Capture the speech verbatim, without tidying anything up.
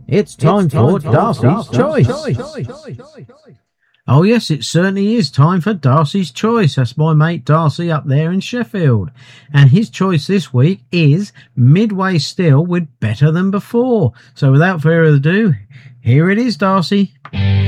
It's time for Darcy's Choice. Oh yes, it certainly is time for Darcy's Choice. That's my mate Darcy up there in Sheffield. And his choice this week is Midway Steel with Better Than Before. So without further ado, here it is, Darcy.